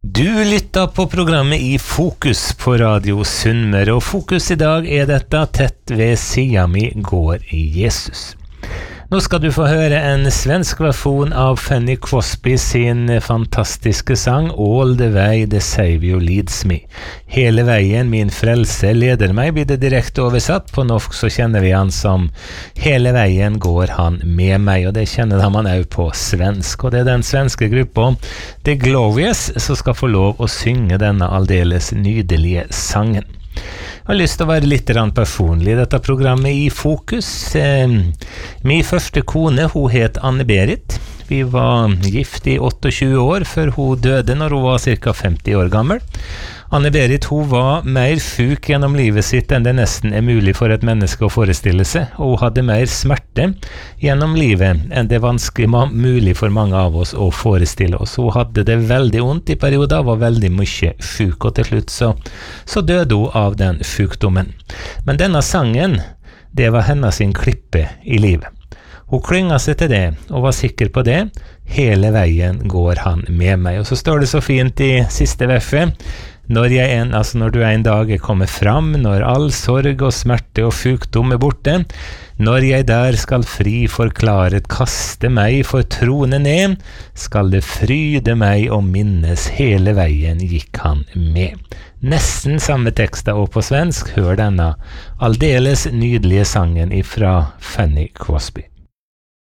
Du lytter på programmet I Fokus på Radio Sunnmøre, og fokus I dag dette tett ved siden mi går Jesus. Nå skal du få høre en svensk versjon av Fanny Crosby sin fantastiske sang All the way the Savior leads me. Hele veien min frelse leder meg, blir det direkte oversatt. På norsk så kjenner vi han som Hele veien går han med meg, og det kjenner man også på svensk. Og det den svenske gruppa The Glorious som skal få lov å synge denne aldeles nydelige sangen. Jeg har lyst til å være litt personlig I dette programmet I Fokus. Min første kone, hun het Anne-Berit. Vi var gift I 28 år før hun døde når hun var cirka 50 år gammel. Anne-Berit, hun var mer syk gjennom livet sitt enn det nesten mulig for et menneske å forestille seg, og hun hadde mer smerte gjennom livet enn det vanskelig mulig for mange av oss å forestille oss. Hun hadde det veldig ondt I perioder, var veldig mye syk, og til slutt så døde hun av den sykdommen. Men denne sangen, det var hennes sin klippe I livet. Hun klynget seg til det, og var sikker på det. Hele veien går han med meg. Og så står det så fint I siste verset. Når du en dag kommet fram, når all sorg og smerte og sykdom borte, når jeg der skal fri forklaret kaste meg for trone ned, skal det fryde meg og minnes hele veien gikk han med. Nesten samme tekster og på svensk, hør denne aldeles nydelige sangen ifra Fanny Crosby.